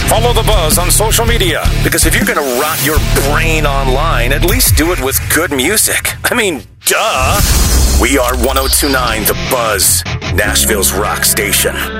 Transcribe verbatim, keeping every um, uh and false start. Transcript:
Follow The Buzz on social media, because if you're going to rot your brain online, at least do it with good music. I mean, duh. We are one oh two point nine The Buzz, Nashville's rock station.